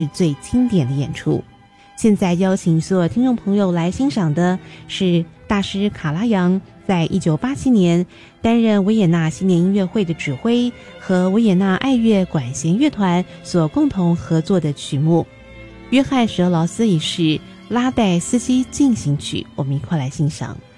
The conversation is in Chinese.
最经典的演出。现在邀请所有听众朋友来欣赏的是大师卡拉扬在1987年担任维也纳新年音乐会的指挥和维也纳爱乐管弦乐团所共同合作的曲目约翰舍劳斯一世拉代斯基进行曲，我们一块来欣赏。